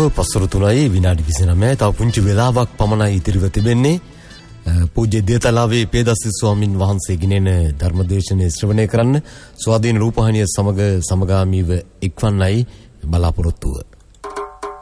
පස්වරු 3යි විනාඩි 29යි. තව පුංචි වෙලාවක් පමණයි ඉතිරිව තිබෙන්නේ. පූජ්‍ය දේතලාවේ පේදස්ස ස්වාමින් වහන්සේ ගෙනෙන ධර්මදේශනය ශ්‍රවණය කරන්න ස්වාධීන රූපවාහිනිය සමග සමගාමීව එක්වන්නයි බලාපොරොත්තුව.